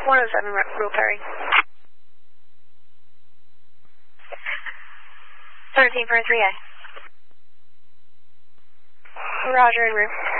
107, Rule Perry. 13 for a 3A. Roger, en route.